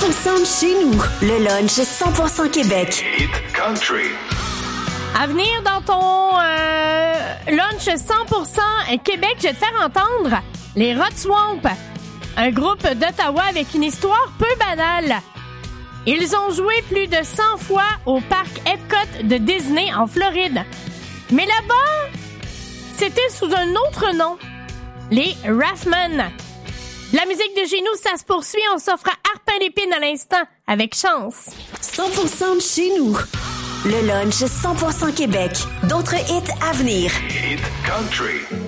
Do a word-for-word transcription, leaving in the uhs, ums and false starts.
pour cent de chez nous. Le lunch cent pour cent Québec. Hit Country. À venir dans ton euh, lunch cent pour cent Québec, je vais te faire entendre les Rot Swamp, un groupe d'Ottawa avec une histoire peu banale. Ils ont joué plus de cent fois au parc Epcot de Disney en Floride. Mais là-bas, c'était sous un autre nom, les Rathman. De la musique de chez nous, ça se poursuit. On s'offre à Harpin d'épine à l'instant, avec chance. cent pour cent de chez nous. Le lunch cent pour cent Québec. D'autres hits à venir. Hit Country.